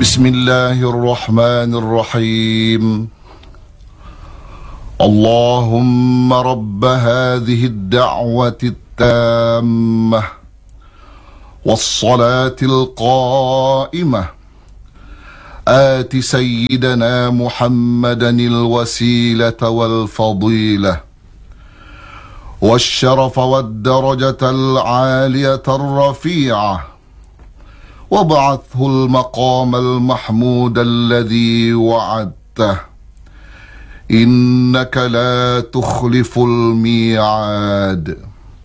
بسم الله الرحمن الرحيم. اللهم رب هذه الدعوة التامة والصلاة القائمة آت سيدنا محمدا الوسيلة والفضيلة والشرف والدرجة العالية الرفيعة، وابعثه المقام المحمود الذي وعدته، إنك لا تخلف الميعاد.